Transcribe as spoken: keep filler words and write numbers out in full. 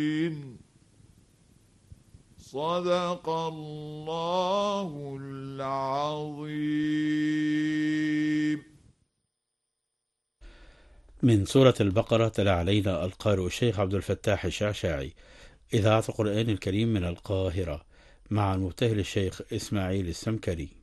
صدق الله العظيم. من سورة البقرة تلا علينا القارئ الشيخ عبد الفتاح الشعشاعي، إذاعة القرآن الكريم من القاهرة، مع المبتهل الشيخ إسماعيل السمكري.